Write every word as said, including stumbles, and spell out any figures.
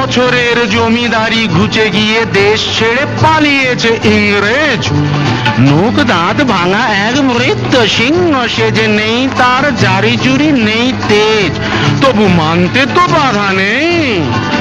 বছরের জমিদারি ঘুচে গিয়ে দেশ ছেড়ে পালিয়েছে ইংরেজ। মুখ দাঁত ভাঙা এক মৃত সিংহ, সে যে নেই তার জারি জুরি নেই তেজ, তবু মানতে তো বাধা নেই।